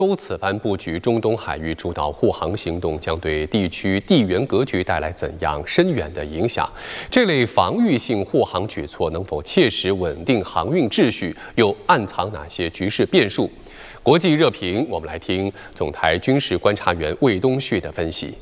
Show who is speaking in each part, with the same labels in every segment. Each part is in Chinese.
Speaker 1: 欧此番布局中东海域主导护航行动，将对地区地缘格局带来怎样深远的影响？这类防御性护航举措能否切实稳定航运秩序？又暗藏哪些局势变数？国际热评，我们来听总台军事观察员魏东旭的分析。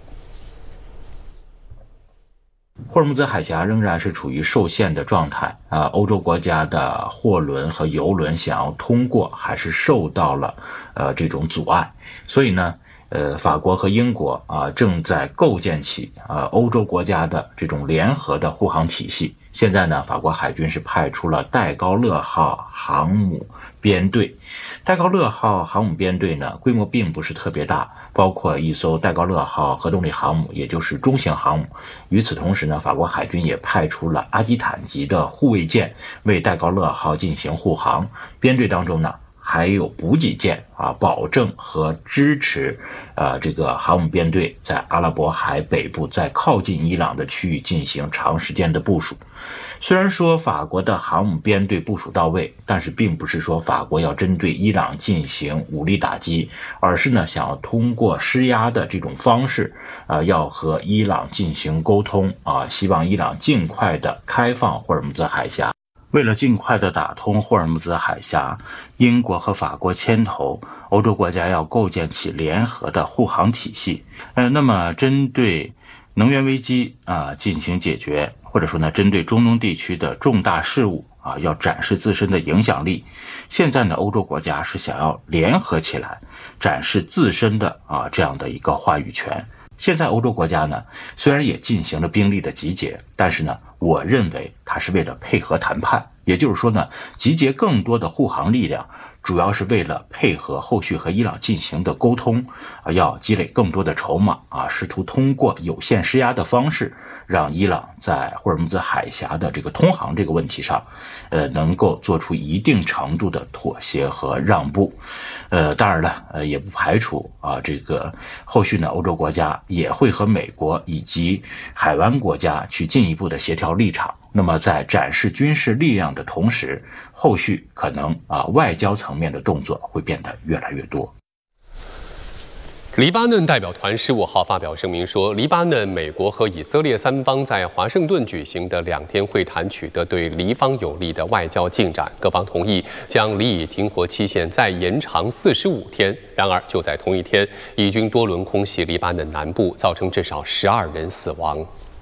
Speaker 2: 霍尔木兹海峡仍然是处于受限的状态欧洲国家的货轮和油轮想要通过还是受到了这种阻碍，所以呢法国和英国正在构建起欧洲国家的这种联合的护航体系。现在呢，法国海军是派出了戴高乐号航母编队。戴高乐号航母编队呢，规模并不是特别大，包括一艘戴高乐号核动力航母，也就是中型航母。与此同时呢，法国海军也派出了阿基坦级的护卫舰为戴高乐号进行护航。编队当中呢，还有补给舰保证和支持这个航母编队在阿拉伯海北部在靠近伊朗的区域进行长时间的部署。虽然说法国的航母编队部署到位，但是并不是说法国要针对伊朗进行武力打击，而是呢想要通过施压的这种方式要和伊朗进行沟通希望伊朗尽快的开放霍尔木兹海峡。为了尽快的打通霍尔木兹海峡，英国和法国牵头，欧洲国家要构建起联合的护航体系。那么针对能源危机进行解决，或者说呢，针对中东地区的重大事务要展示自身的影响力。现在呢，欧洲国家是想要联合起来，展示自身的这样的一个话语权。现在欧洲国家呢，虽然也进行了兵力的集结，但是呢，我认为它是为了配合谈判，也就是说呢，集结更多的护航力量，主要是为了配合后续和伊朗进行的沟通，要积累更多的筹码试图通过有限施压的方式，让伊朗在霍尔木兹海峡的这个通航这个问题上，能够做出一定程度的妥协和让步。当然了，也不排除这个后续呢，欧洲国家也会和美国以及海湾国家去进一步的协调立场。那么在展示军事力量的同时，后续可能外交层面的动作会变得越来越多。
Speaker 1: 黎巴嫩代表团15号发表声明说，黎巴嫩、美国和以色列三方在华盛顿举行的2天会谈取得对黎方有利的外交进展，各方同意将黎以停火期限再延长45天。然而，就在同一天，以军多轮空袭黎巴嫩南部，造成至少12人死亡。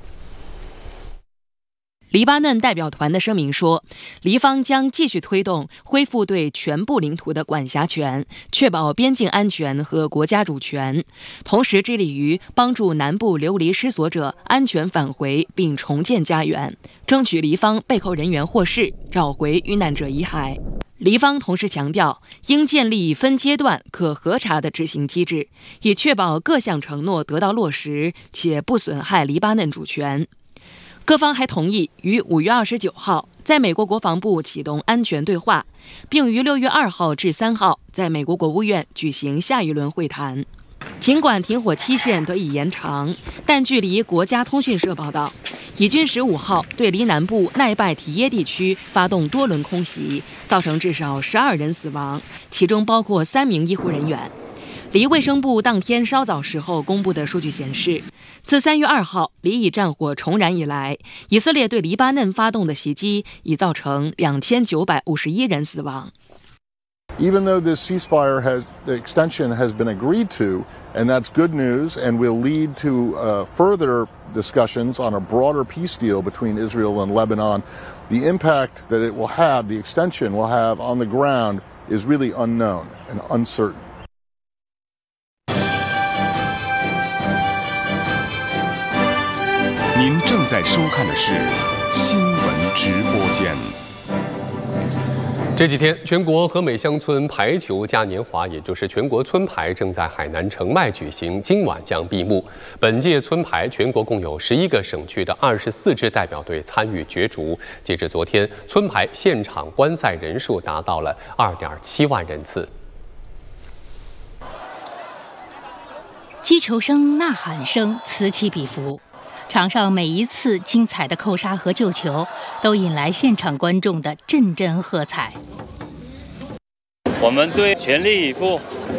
Speaker 3: 黎巴嫩代表团的声明说，黎方将继续推动恢复对全部领土的管辖权，确保边境安全和国家主权，同时致力于帮助南部流离失所者安全返回并重建家园，争取黎方被扣人员获释，找回遇难者遗骸。黎方同时强调，应建立分阶段可核查的执行机制，以确保各项承诺得到落实，且不损害黎巴嫩主权。各方还同意于5月29号在美国国防部启动安全对话，并于6月2号至3号在美国国务院举行下一轮会谈。尽管停火期限得以延长，但距离国家通讯社报道，以军15号对黎南部奈拜提耶地区发动多轮空袭，造成至少12人死亡，其中包括3名医护人员。黎卫生部当天稍早时候公布的数据显示，自3月2号黎以战火重燃以来，以色列对黎巴嫩发动的袭击已造成2951人死亡。
Speaker 4: Even though this ceasefire the extension has been agreed to, and that's good news, and will lead to further discussions on a broader peace deal between Israel and Lebanon, the impact that it will have, the extension will have on the ground, is really unknown and uncertain.
Speaker 5: 您正在收看的是新闻直播间。
Speaker 1: 这几天，全国和美乡村排球嘉年华，也就是全国村排，正在海南澄迈举行，今晚将闭幕。本届村排，全国共有11个省区的24支代表队参与角逐。截至昨天，村排现场观赛人数达到了2.7万人次。
Speaker 6: 击球声、呐喊声此起彼伏。场上每一次精彩的扣杀和救球，都引来现场观众的阵阵喝彩。
Speaker 7: 我们队全力以赴，